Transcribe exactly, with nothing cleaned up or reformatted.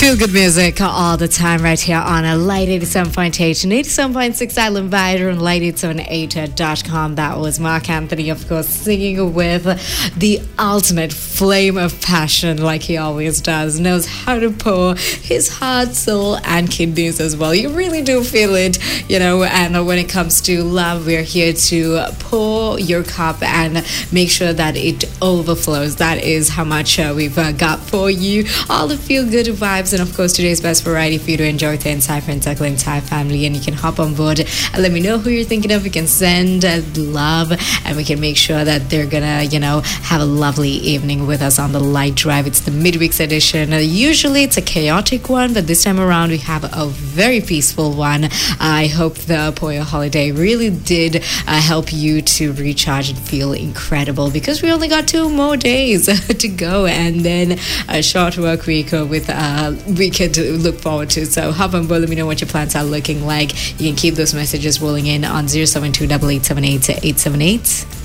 Feel good music all the time right here on a Light eighty-seven point eight and eighty-seven point six Island Vider and light eight seven eight dot com. That was Mark Anthony, of course, singing with the ultimate flame of passion, like he always does. Knows how to pour his heart, soul, and kidneys as well. You really do feel it, you know. And when it comes to love, we're here to pour your cup and make sure that it overflows. That is how much uh, we've uh, got for you. All the feel good vibes. And of course, today's best variety for you to enjoy with the entire friend circle, entire family. And you can hop on board and let me know who you're thinking of. You can send uh, love, and we can make sure that they're gonna, you know, have a lovely evening with us on the Light Drive. It's the midweek's edition. Uh, usually it's a chaotic one, but this time around we have a very peaceful one. I hope the Poyo holiday really did uh, help you to recharge and feel incredible, because we only got two more days to go, and then a short work week uh, with uh, we could look forward to. So hop on board, let me know what your plans are looking like. You can keep those messages rolling in on zero seven two eight eight seven eight eight seven eight.